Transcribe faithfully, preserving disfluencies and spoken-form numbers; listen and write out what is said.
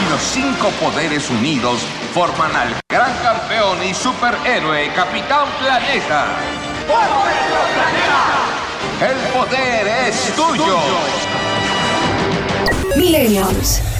y los cinco poderes unidos forman al gran campeón y superhéroe Capitán Planeta. ¡Por nuestro planeta! El poder es tuyo. Millennials.